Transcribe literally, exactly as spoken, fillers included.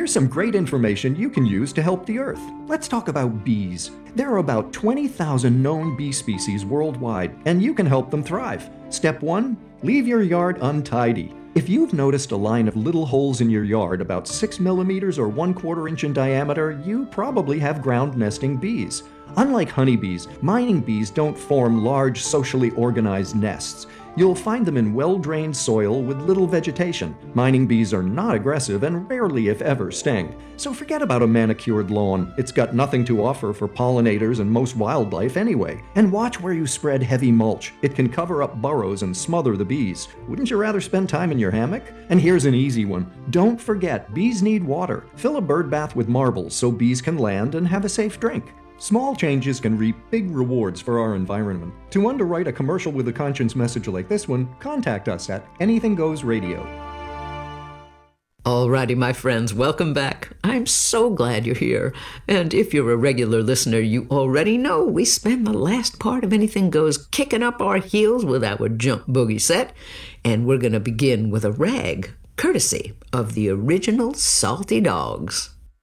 Here's some great information you can use to help the Earth. Let's talk about bees. There are about twenty thousand known bee species worldwide, and you can help them thrive. Step one, leave your yard untidy. If you've noticed a line of little holes in your yard about six millimeters or one quarter inch in diameter, you probably have ground nesting bees. Unlike honeybees, mining bees don't form large, socially organized nests. You'll find them in well-drained soil with little vegetation. Mining bees are not aggressive and rarely, if ever, sting. So forget about a manicured lawn. It's got nothing to offer for pollinators and most wildlife anyway. And watch where you spread heavy mulch. It can cover up burrows and smother the bees. Wouldn't you rather spend time in your hammock? And here's an easy one. Don't forget, bees need water. Fill a bird bath with marbles so bees can land and have a safe drink. Small changes can reap big rewards for our environment. To underwrite a commercial with a conscience message like this one, contact us at Anything Goes Radio. Alrighty, my friends, welcome back. I'm so glad you're here. And if you're a regular listener, you already know we spend the last part of Anything Goes kicking up our heels with our jump boogie set. And we're going to begin with a rag, courtesy of the original Salty Dogs.